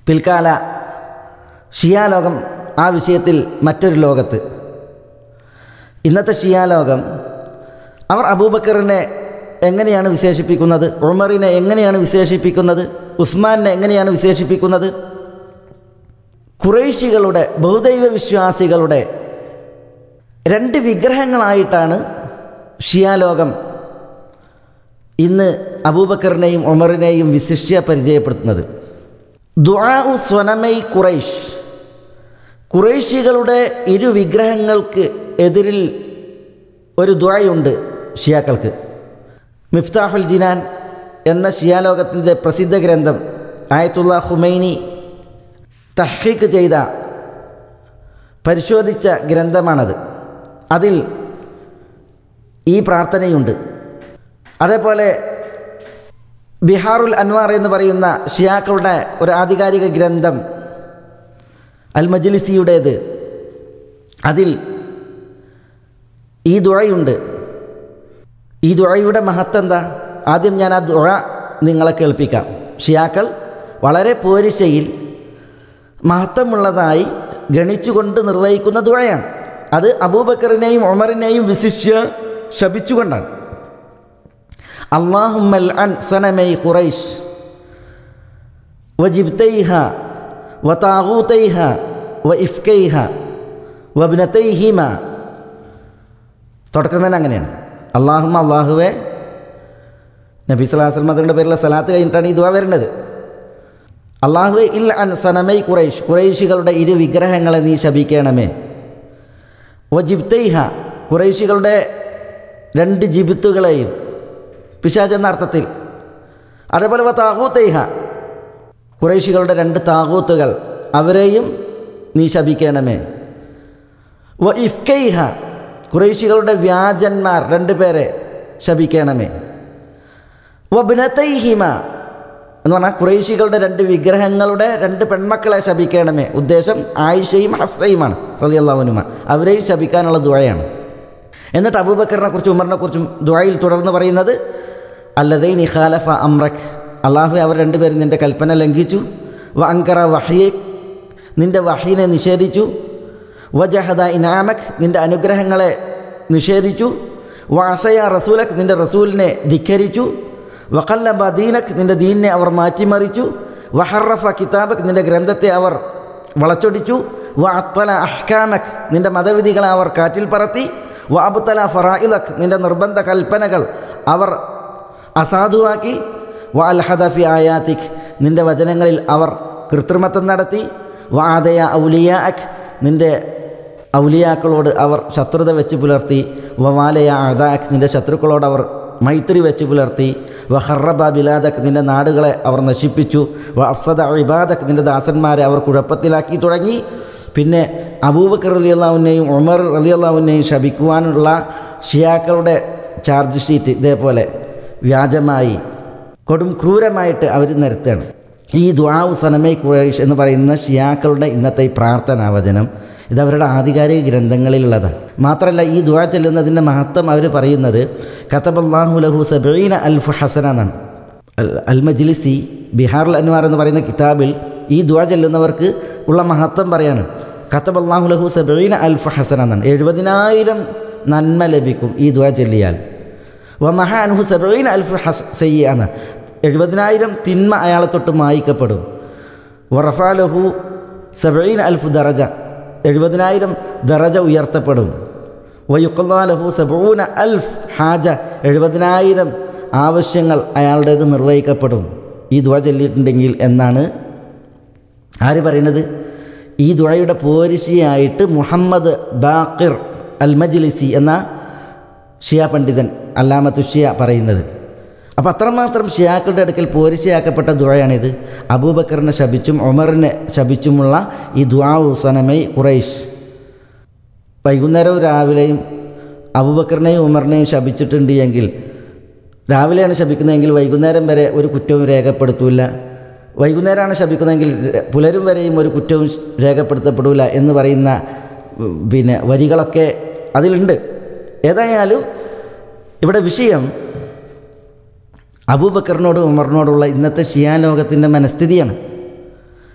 പിൽക്കാല ഷിയാലോകം ആ വിഷയത്തിൽ മറ്റൊരു ലോകത്ത്. ഇന്നത്തെ ഷിയാലോകം അവർ അബൂബക്കറിനെ എങ്ങനെയാണ് വിശേഷിപ്പിക്കുന്നത്, ഉമറിനെ എങ്ങനെയാണ് വിശേഷിപ്പിക്കുന്നത്, ഉസ്മാനെ എങ്ങനെയാണ് വിശേഷിപ്പിക്കുന്നത്? ഖുറൈശികളുടെ ബഹുദൈവ വിശ്വാസികളുടെ രണ്ട് വിഗ്രഹങ്ങളായിട്ടാണ് ഷിയാലോകം ഇന്ന് അബൂബക്കറിനെയും ഉമറിനെയും വിശിഷ്യ പരിചയപ്പെടുത്തുന്നത്. ദുആഉ സ്വനമൈ ഖുറൈശ്, ഖുറൈശികളുടെ ഇരു വിഗ്രഹങ്ങൾക്ക് എതിരിൽ ഒരു ദുആയുണ്ട് ഷിയാക്കൾക്ക്. മിഫ്താഹുൽ ജിനാൻ എന്ന ഷിയാലോകത്തിൻ്റെ പ്രസിദ്ധ ഗ്രന്ഥം ആയത്തുള്ള ഖുമൈനി തഹ്ഖീഖ് ചെയ്ത പരിശോധിച്ച ഗ്രന്ഥമാണത്. അതിൽ ഈ പ്രാർത്ഥനയുണ്ട്. അതേപോലെ ബിഹാറുൽ അൻവാർ എന്ന് പറയുന്ന ഷിയാക്കളുടെ ഒരു ആധികാരിക ഗ്രന്ഥം അൽ മജ്ലിസിയുടേത്, അതിൽ ഈ ദുആയുണ്ട്. ഈ ദുആയുടെ മഹത്വം എന്താ? ആദ്യം ഞാൻ ആ ദുആ നിങ്ങളെ കേൾപ്പിക്കാം. ഷിയാക്കൾ വളരെ പോരിശയിൽ മഹത്വമുള്ളതായി ഗണിച്ചുകൊണ്ട് നിർവഹിക്കുന്ന ദുആയാണ്. അത് അബൂബക്കറിനെയും ഉമറിനെയും വിശിഷ്യ ശപിച്ചുകൊണ്ടാണ്. അല്ലാഹുമ്മ അൽഅൻ സനമൈ ഖുറൈശ് വജിബ്തൈഹ വതാഗൂതൈഹ വഇഫ്കൈഹ വബ്നതൈഹിമ. തുടക്കം തന്നെ അങ്ങനെയാണ്. അല്ലാഹുമ്മ, അല്ലാഹുവേ, നബി സല്ലല്ലാഹു അലൈഹി വസല്ലം തങ്ങളുടെ പേരിലുള്ള സലാത്ത് കഴിഞ്ഞിട്ടാണ് ഈ ദുആ വരുന്നത്. അല്ലാഹുവേ, ഇൽ അൻ സനമൈ ഖുറൈശ്, ഖുറൈശികളുടെ ഇരു വിഗ്രഹങ്ങളെ നീ ശപിക്കണമേ. വജിബ്തൈഹ, ഖുറൈശികളുടെ രണ്ട് ജിബിത്തുകളെയും, പിശാച് എന്ന അർത്ഥത്തിൽ. അതേപോലെ താഗൂത്തൈഹ, ഖുറൈശികളുടെ രണ്ട് താഗൂത്തുകൾ, അവരെയും നീ ശപിക്കണമേ. വ ഇഫ്കൈഹ, ഖുറൈശികളുടെ വ്യാജന്മാർ രണ്ടുപേരെ ശപിക്കണമേ. വബ്നതൈഹിമ എന്ന് പറഞ്ഞാൽ ഖുറൈശികളുടെ രണ്ട് വിഗ്രഹങ്ങളുടെ രണ്ട് പെൺമക്കളെ ശപിക്കണമേ. ഉദ്ദേശം ആയിഷയും ഹഫ്സയുമാണ് റളിയല്ലാഹു അൻഹുമ. അവരെയും ശപിക്കാനുള്ള ദുആയാണ്. എന്നിട്ട് അബൂബക്കറിനെ കുറിച്ചും ഉമറിനെ കുറിച്ചും ദുആയിൽ തുടർന്ന് പറയുന്നത് അല്ലദൈനി ഖാലഫ അംറക്, അള്ളാഹു അവർ രണ്ടുപേരും നിൻ്റെ കൽപ്പന ലംഘിച്ചു. വ അൻകറ വഹ്യക്, നിൻ്റെ വഹീനെ നിഷേധിച്ചു. വജഹദ ഇനാമക്, നിൻ്റെ അനുഗ്രഹങ്ങളെ നിഷേധിച്ചു. വ അസയ റസൂലക്, നിൻ്റെ റസൂലിനെ ധിക്കരിച്ചു. വഖല്ലബ ദീനക്, നിൻ്റെ ദീനിനെ അവർ മാറ്റിമറിച്ചു. വഹറഫ കിതാബക്, നിൻ്റെ ഗ്രന്ഥത്തെ അവർ വളച്ചൊടിച്ചു. വ അത്വല അഹ്കാമക്, നിൻ്റെ മതവിധികളെ അവർ കാറ്റിൽ പറത്തി. വ അബ്തല ഫറായിദക്, നിൻ്റെ നിർബന്ധ കൽപ്പനകൾ അവർ അസാധുവാക്കി. വ അൽഹദ ഫി ആയാതിക്, നിൻ്റെ വചനങ്ങളിൽ അവർ കൃത്രിമത്വം നടത്തി. വ ആദയ ഔലിയാഅക്, നിൻ്റെ ഔലിയാക്കളോട് അവർ ശത്രുത വെച്ച് പുലർത്തി. വ വാലയ അദാഅക്, നിൻ്റെ ശത്രുക്കളോട് അവർ മൈത്രി വെച്ച് പുലർത്തി. വ ഖറബ ബിലാദക്, നിൻ്റെ നാടുകളെ അവർ നശിപ്പിച്ചു. വ അഫ്സദ ഇബാദക്, നിൻ്റെ ദാസന്മാരെ അവർ കുഴപ്പത്തിലാക്കി തുടങ്ങി. പിന്നെ അബൂബക്കർ റളിയല്ലാഹു അൻഹുവിനെയും ഉമർ റളിയല്ലാഹു അൻഹുവിനെയും ശപിക്കുവാനുള്ള ഷിയാക്കളുടെ ചാർജ് ഷീറ്റ് ഇതേപോലെ വ്യാജമായി കൊടും ക്രൂരമായിട്ട് അവർ നിരത്തുകയാണ്. ഈ ദുആഉ സനമൈ ഖുറൈശ് എന്ന് പറയുന്ന ഷിയാക്കളുടെ ഇന്നത്തെ ഈ പ്രാർത്ഥനാ വചനം ഇതവരുടെ ആധികാരിക ഗ്രന്ഥങ്ങളിലുള്ളതാണ്. മാത്രമല്ല, ഈ ദുആ ചൊല്ലുന്നതിൻ്റെ മഹത്വം അവർ പറയുന്നത് കതബല്ലാഹു ലഹു 70,000 ഹസന എന്നാണ്. അൽ മജ്ലിസി ബിഹാറുൽ അൻവാർ എന്ന് പറയുന്ന കിതാബിൽ ഈ ദുആ ചൊല്ലുന്നവർക്ക് ഉള്ള മഹത്വം പറയാണ്. കതബല്ലാഹു ലഹു 70,000 ഹസന എന്നാണ്. 70,000 നന്മ ലഭിക്കും ഈ ദുആ ചൊല്ലിയാൽ. വമഹ അൻഹു 70,000 സയ്യിഅ, 70,000 തിന്മ അയാളെ തൊട്ട് മായിക്കപ്പെടും. വറഫഅ ലഹു 70,000 ദറജ, 70,000 ദറജ ഉയർത്തപ്പെടും. വയുഖ്ളാ ലഹു 70,000 ഹാജ, 70,000 ആവശ്യങ്ങൾ അയാളുടേത് നിർവഹിക്കപ്പെടും ഈ ദുആ ചൊല്ലിയിട്ടുണ്ടെങ്കിൽ എന്നാണ് ആര് പറയുന്നത്? ഈ ദുആയുടെ പോരിശിയായിട്ട് മുഹമ്മദ് ബാഖിർ അൽ മജ്ലിസി എന്ന ഷിയ പണ്ഡിതൻ അല്ലാമത്തു ഷിയ പറയുന്നത്. അപ്പോൾ അത്രമാത്രം ഷിയാക്കളുടെ അടുക്കൽ പോരിശയാക്കപ്പെട്ട ദുആയാണിത്. അബൂബക്കറിനെ ശപിച്ചും ഉമറിനെ ശപിച്ചുമുള്ള ഈ ദുആഉ സനമൈ ഖുറൈശ്. വൈകുന്നേരവും രാവിലെയും അബൂബക്കറിനെയും ഉമറിനെയും ശപിച്ചിട്ടുണ്ട് എങ്കിൽ, രാവിലെയാണ് ശപിക്കുന്നതെങ്കിൽ വൈകുന്നേരം വരെ ഒരു കുറ്റവും രേഖപ്പെടുത്തൂല. വൈകുന്നേരമാണ് ശപിക്കുന്നതെങ്കിൽ പുലരും വരെയും ഒരു കുറ്റവും രേഖപ്പെടുത്തപ്പെടില്ല എന്ന് പറയുന്ന വരികളൊക്കെ അതിലുണ്ട്. ഏതായാലും ഇവിടെ വിഷയം അബൂബക്കറിനോടും ഉമറിനോടുള്ള ഇന്നത്തെ ഷിയാ ലോകത്തിൻ്റെ മനസ്ഥിതിയാണ്.